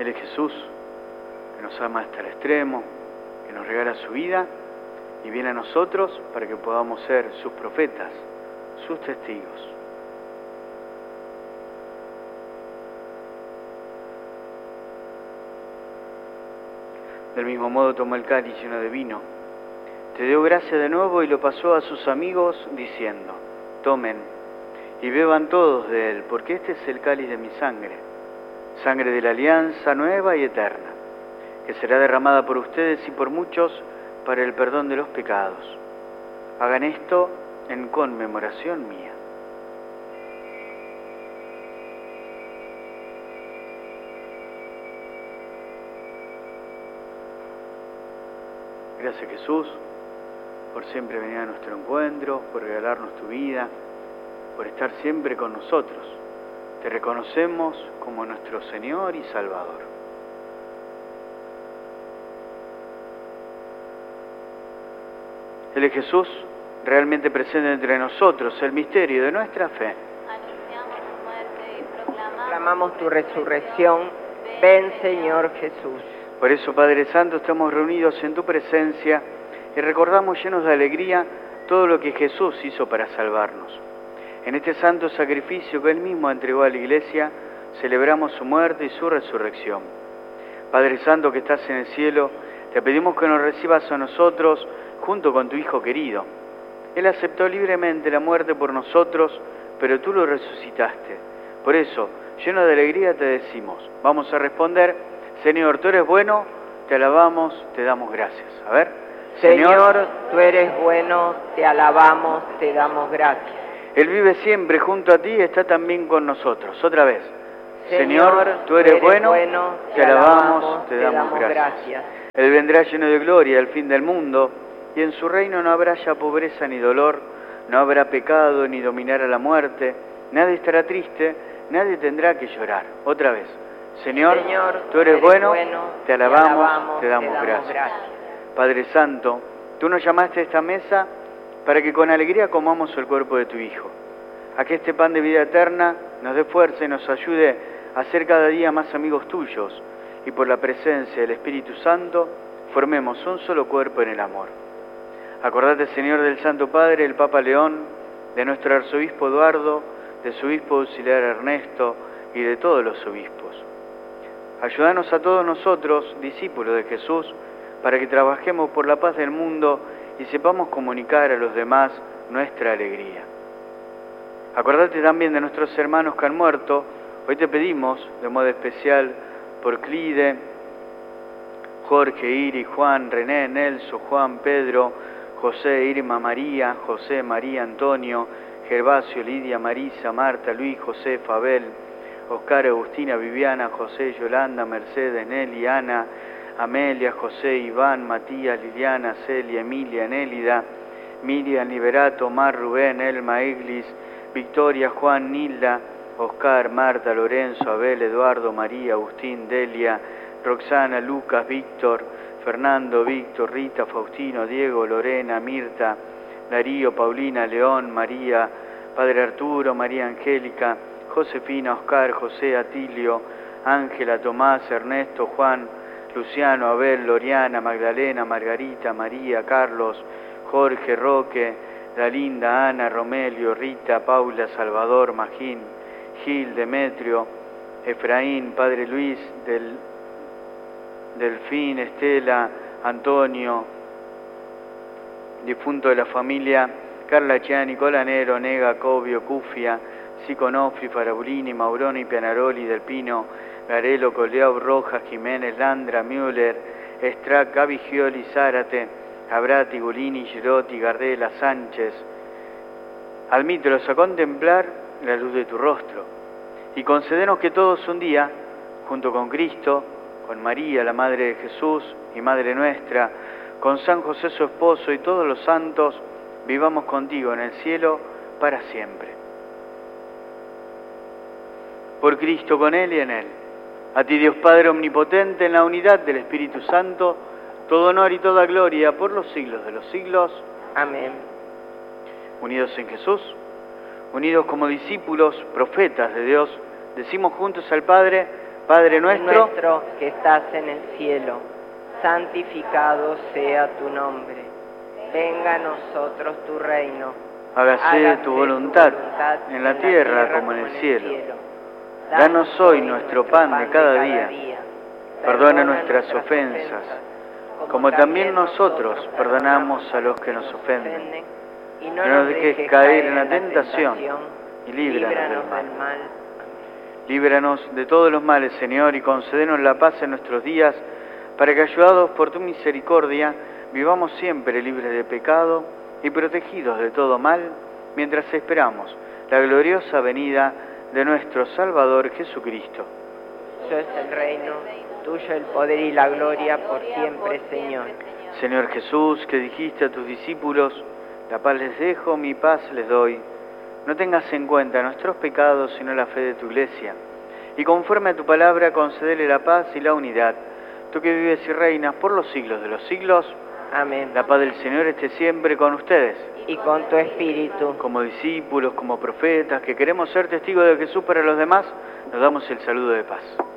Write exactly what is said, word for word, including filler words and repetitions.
Él es Jesús, que nos ama hasta el extremo, que nos regala su vida y viene a nosotros para que podamos ser sus profetas, sus testigos. Del mismo modo tomó el cáliz lleno de vino, te dio gracia de nuevo y lo pasó a sus amigos diciendo, tomen y beban todos de él, porque este es el cáliz de mi sangre, sangre de la alianza nueva y eterna, que será derramada por ustedes y por muchos para el perdón de los pecados. Hagan esto en conmemoración mía. Gracias, Jesús, por siempre venir a nuestro encuentro, por regalarnos tu vida, por estar siempre con nosotros. Te reconocemos como nuestro Señor y Salvador. Él es Jesús, realmente presente entre nosotros, el misterio de nuestra fe. Anunciamos tu muerte y proclamamos, Proclamamos tu resurrección. Ven, Señor Jesús. Por eso, Padre Santo, estamos reunidos en tu presencia y recordamos llenos de alegría todo lo que Jesús hizo para salvarnos. En este santo sacrificio que Él mismo entregó a la Iglesia, celebramos su muerte y su resurrección. Padre Santo que estás en el cielo, te pedimos que nos recibas a nosotros junto con tu Hijo querido. Él aceptó libremente la muerte por nosotros, pero tú lo resucitaste. Por eso, lleno de alegría te decimos, vamos a responder, Señor, tú eres bueno, te alabamos, te damos gracias. A ver. Señor, tú eres bueno, te alabamos, te damos gracias. Él vive siempre junto a ti y está también con nosotros. Otra vez. Señor, Señor, tú eres, eres bueno, bueno, te alabamos, te damos, damos gracias. gracias. Él vendrá lleno de gloria al fin del mundo, y en su reino no habrá ya pobreza ni dolor, no habrá pecado ni dominará la muerte, nadie estará triste, nadie tendrá que llorar. Otra vez. Señor, Señor tú eres, eres bueno, bueno, te alabamos, te, alabamos, te damos, te damos gracias. gracias. Padre Santo, tú nos llamaste a esta mesa para que con alegría comamos el cuerpo de tu Hijo. A que este pan de vida eterna nos dé fuerza y nos ayude a ser cada día más amigos tuyos y por la presencia del Espíritu Santo formemos un solo cuerpo en el amor. Acordate, Señor, del Santo Padre, el Papa León, de nuestro arzobispo Eduardo, de su obispo auxiliar Ernesto y de todos los obispos. Ayúdanos a todos nosotros, discípulos de Jesús, para que trabajemos por la paz del mundo y sepamos comunicar a los demás nuestra alegría. Acordate también de nuestros hermanos que han muerto. Hoy te pedimos, de modo especial, por Clide, Jorge, Iri, Juan, René, Nelson, Juan, Pedro, José, Irma, María, José, María, Antonio, Gervasio, Lidia, Marisa, Marta, Luis, José, Fabel, Oscar, Agustina, Viviana, José, Yolanda, Mercedes, Nelly, Ana, Amelia, José, Iván, Matías, Liliana, Celia, Emilia, Nélida, Miriam, Liberato, Mar, Rubén, Elma, Iglis, Victoria, Juan, Nilda, Oscar, Marta, Lorenzo, Abel, Eduardo, María, Agustín, Delia, Roxana, Lucas, Víctor, Fernando, Víctor, Rita, Faustino, Diego, Lorena, Mirta, Darío, Paulina, León, María, Padre Arturo, María Angélica, Josefina, Oscar, José, Atilio, Ángela, Tomás, Ernesto, Juan, Luciano, Abel, Loriana, Magdalena, Margarita, María, Carlos, Jorge, Roque, Dalinda, Ana, Romelio, Rita, Paula, Salvador, Magín, Gil, Demetrio, Efraín, Padre Luis, del, Delfín, Estela, Antonio, difunto de la familia, Carla Chiani, Colanero, Nega, Cobio, Cufia, Siconofri, Farabolini, Mauroni, Pianaroli, Del Pino, Garelo, Coleau, Rojas, Jiménez, Landra, Müller, Strack, Gavigioli, Zárate, Abrati, Gulini, Girotti, Gardela, Sánchez. Admítelos a contemplar la luz de tu rostro y concédenos que todos un día, junto con Cristo, con María, la Madre de Jesús y Madre nuestra, con San José su esposo y todos los santos, vivamos contigo en el cielo para siempre. Por Cristo, con Él y en Él. A ti, Dios Padre omnipotente, en la unidad del Espíritu Santo, todo honor y toda gloria por los siglos de los siglos. Amén. Unidos en Jesús, unidos como discípulos, profetas de Dios, decimos juntos al Padre: Padre nuestro, nuestro que estás en el cielo, santificado sea tu nombre. Venga a nosotros tu reino. hágase tu voluntad en la tierra como en el cielo. Danos hoy nuestro pan de cada día. Perdona nuestras ofensas, como también nosotros perdonamos a los que nos ofenden. No nos dejes caer en la tentación y líbranos del mal. Líbranos de todos los males, Señor, y concédenos la paz en nuestros días, para que, ayudados por tu misericordia, vivamos siempre libres de pecado y protegidos de todo mal, mientras esperamos la gloriosa venida de nuestro Salvador Jesucristo. Tuyo es el reino, tuyo el poder y la gloria por siempre, Señor. Señor Jesús, que dijiste a tus discípulos, la paz les dejo, mi paz les doy. No tengas en cuenta nuestros pecados, sino la fe de tu Iglesia. Y conforme a tu palabra, concédele la paz y la unidad. Tú que vives y reinas por los siglos de los siglos. Amén. La paz del Señor esté siempre con ustedes. Y con tu espíritu. Como discípulos, como profetas, que queremos ser testigos de Jesús para los demás, nos damos el saludo de paz.